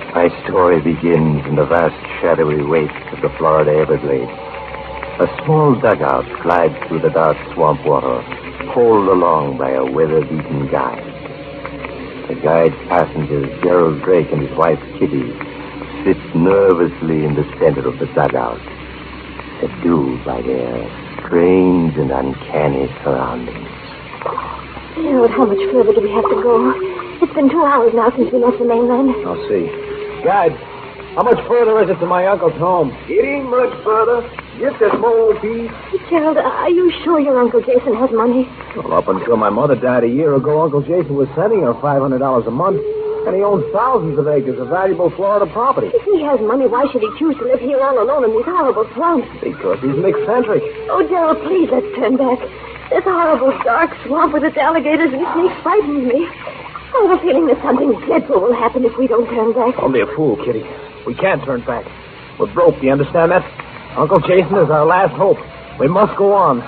My story begins in the vast shadowy waste of the Florida Everglades. A small dugout glides through the dark swamp water, poled along by a weather-beaten guide. The guide's passengers, Gerald Drake and his wife Kitty, sit nervously in the center of the dugout, subdued by their strange and uncanny surroundings. Gerald, how much further do we have to go? It's been 2 hours now since we left the mainland. I'll see. Guide, how much further is it to my uncle's home? It ain't much further. Just a small piece. Gerald, are you sure your Uncle Jason has money? Well, up until my mother died a year ago, Uncle Jason was sending her $500 a month, and he owns thousands of acres of valuable Florida property. If he has money, why should he choose to live here all alone in these horrible swamps? Because he's an eccentric. Oh, Gerald, please, let's turn back. This horrible dark swamp with its alligators and snakes frightens me. I have a feeling that something dreadful will happen if we don't turn back. Don't be a fool, Kitty. We can't turn back. We're broke, do you understand that? Uncle Jason is our last hope. We must go on.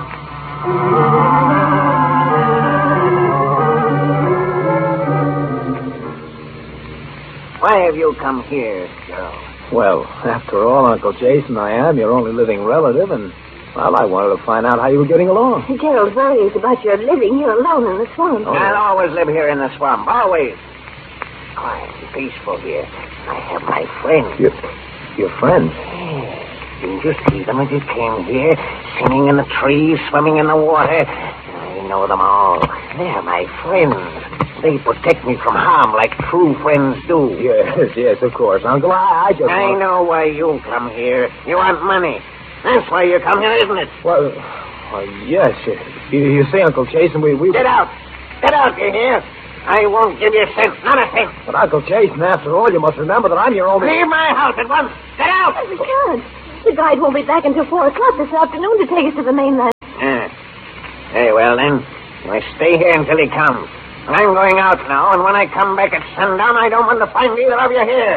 Why have you come here, Gerald? Well, after all, Uncle Jason, I am your only living relative, and, well, I wanted to find out how you were getting along. Gerald worries about your living here alone in the swamp. I'll always live here in the swamp. Always. Quiet and peaceful here. I have my friends. Your friends? You just see them as you came here, singing in the trees, swimming in the water. I know them all. They're my friends. They protect me from harm like true friends do. Yes, of course, Uncle. I know why you come here. You want money. That's why you come here, isn't it? Well, yes. You see, Uncle Jason, we... Get out. Get out, you hear? I won't give you a cent. Not a cent. But, Uncle Jason, after all, you must remember that I'm your only... Leave my house at once. Get out. Oh, we can't. The guide won't be back until 4 o'clock this afternoon to take us to the mainland. Very well, then. I stay here until he comes. I'm going out now, and when I come back at sundown, I don't want to find either of you here.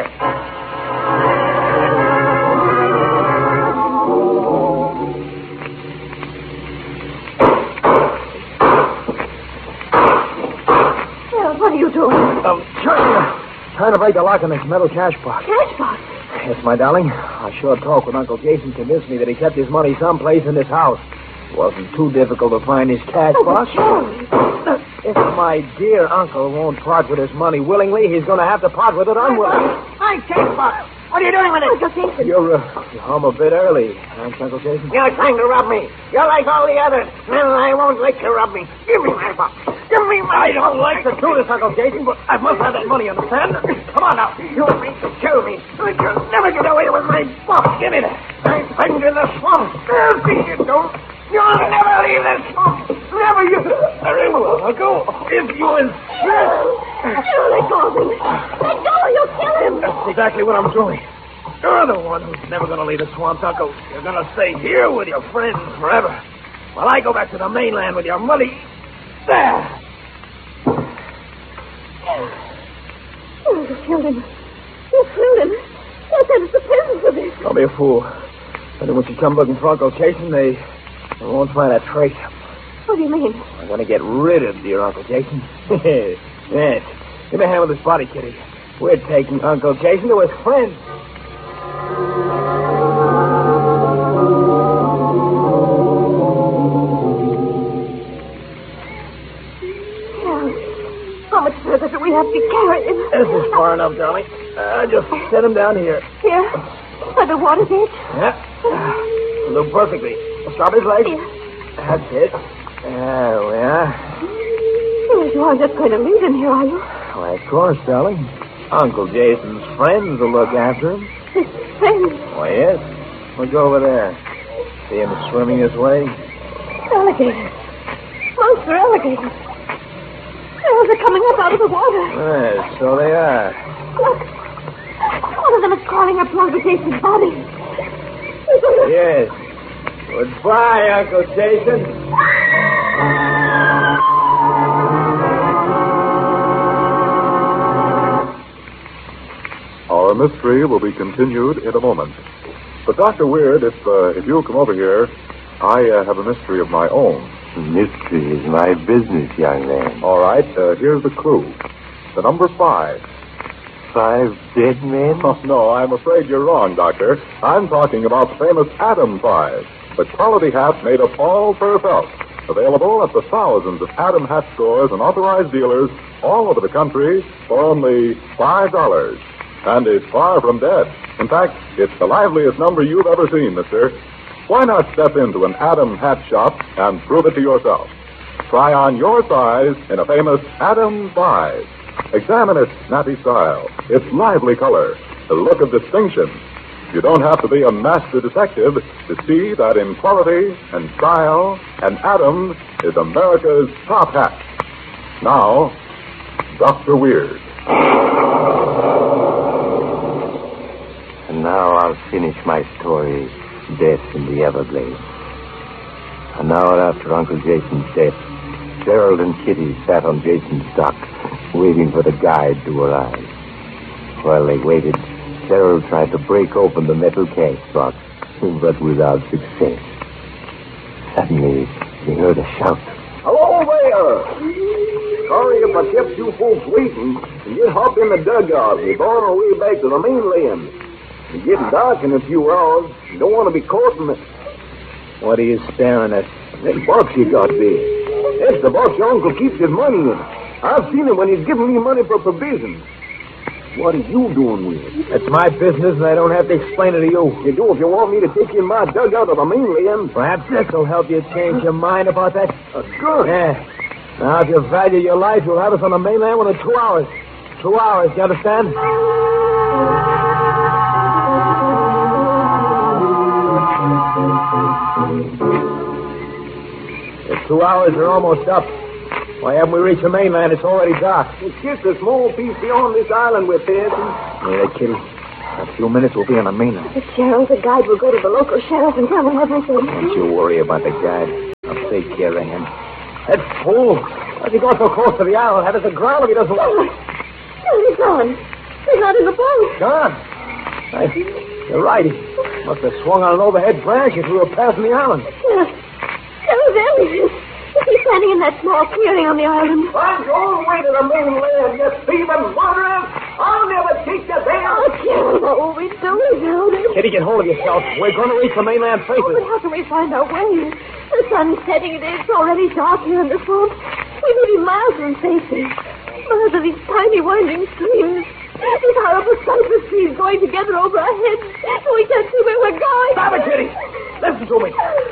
Well, what are you doing? Trying to break the lock on this metal cash box. Cash box? Yes, my darling. Our short talk with Uncle Jason convinced me that he kept his money someplace in this house. It wasn't too difficult to find his cash box. If my dear uncle won't part with his money willingly, he's going to have to part with it unwillingly. My cash box. What are you doing with it? Uncle Jason. You're home a bit early, thanks, Uncle Jason. You're trying to rob me. You're like all the others. And I won't let you rob me. Give me my box. Give me my... I don't like to do this, Uncle Jason, but I must have that money, understand? Come on now. You mean to kill me. You'll never get away with my box. Give me that. I find you in the swamp. I'll see you don't. You'll never leave this swamp. Never you. Very well, Uncle. If you insist. Let go of him. Let go or you'll kill him. That's exactly what I'm doing. You're the one who's never going to leave the swamp, Uncle. You're going to stay here with your friends forever. While I go back to the mainland with your money. There. Oh, you killed him. You killed him. That is the presence of this. Don't be a fool. And then when you come looking for Uncle Jason, they won't find a trace. What do you mean? I'm going to get rid of dear Uncle Jason. Yes. Give me a hand with this body, Kitty. We're taking Uncle Jason to his friends. How much further do we have to carry him? This is far enough, darling. Just set him down here. Here? By the water's edge? Yeah. Will do perfectly. Stop his legs. Here. That's it. There we are. Well, you aren't just going to leave him here, are you? Why, of course, darling. Uncle Jason's friends will look after him. His friends? Why, yes. Look over there. See him swimming this way? Alligators. Monster alligators. Oh, they're coming up out of the water. Yes, so they are. Look. One of them is crawling up to Uncle Jason's body. Yes. Goodbye, Uncle Jason. Our mystery will be continued in a moment. But, Dr. Weird, if you'll come over here, I have a mystery of my own. Mystery is my business, young man. All right, here's the clue. The number 5. 5 dead men? Oh, no, I'm afraid you're wrong, Doctor. I'm talking about the famous Adam 5, the quality hat made of all-fur felt. Available at the thousands of Adam hat stores and authorized dealers all over the country for only $5. And is far from dead. In fact, it's the liveliest number you've ever seen, mister. Why not step into an Adam hat shop and prove it to yourself? Try on your size in a famous Adam 5. Examine its snappy style, its lively color, the look of distinction. You don't have to be a master detective to see that in quality and style, an Adam is America's top hat. Now, Dr. Weird. And now I'll finish my story, Death in the Everglades. An hour after Uncle Jason's death, Gerald and Kitty sat on Jason's dock, waiting for the guide to arrive. While they waited, Gerald tried to break open the metal cash box, but without success. Suddenly, he heard a shout. Hello there! Sorry if I kept you folks waiting. You hop in the dugout. We're on our way back to the mainland. It's getting dark in a few hours. You don't want to be caught in it. What are you staring at? That box you got there. That's the box your uncle keeps his money in. I've seen it when he's giving me money for provisions. What are you doing with it? It's my business, and I don't have to explain it to you. You do if you want me to take you in my dugout to the mainland. Perhaps this will help you change your mind about that. Good. Yeah. Now, if you value your life, you'll have us on the mainland within 2 hours. 2 hours, you understand? The 2 hours are almost up. Why haven't we reached the mainland? It's already dark. It's just a small piece beyond this island we're passing. Yeah, Kitty. In a few minutes, we'll be on the mainland. But, Gerald, the guide will go to the local sheriff and tell him everything. Don't you worry about the guide. I'll take care of him. That fool. Why's he going so close to the island? How does it ground if he doesn't want... He's gone. He's not in the boat. Gone. You're right. He must have swung on an overhead branch as we were passing the island. Yes. Gerald, there he is. He's standing in that small clearing on the island. I'm going away to the mainland, you thieving murderers. I'll never take you there. Oh, Gerald, what will we do, Gerald? Kitty, get hold of yourself. We're going to reach the mainland Oh, safely. but how can we find our way? The sun's setting. It's already dark here in the swamp. We may be miles from safety. Miles of these tiny winding streams. These horrible cypress trees going together over our heads. We can't see where we're going. Stop it, Kitty. Listen to me.